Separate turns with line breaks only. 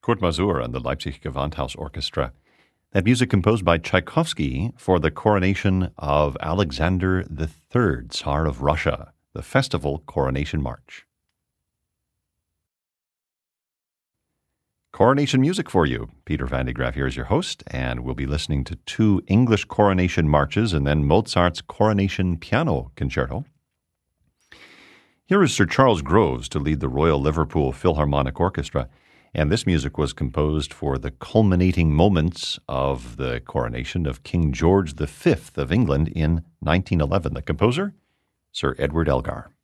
Kurt Masur and the Leipzig Gewandhaus Orchestra. That music composed by Tchaikovsky for the coronation of Alexander III, Tsar of Russia, the festival coronation march. Coronation music for you. Peter Van de Graaff here is your host, and we'll be listening to 2 English coronation marches and then Mozart's Coronation Piano Concerto. Here is Sir Charles Groves to lead the Royal Liverpool Philharmonic Orchestra, and this music was composed for the culminating moments of the coronation of King George V of England in 1911. The composer, Sir Edward Elgar.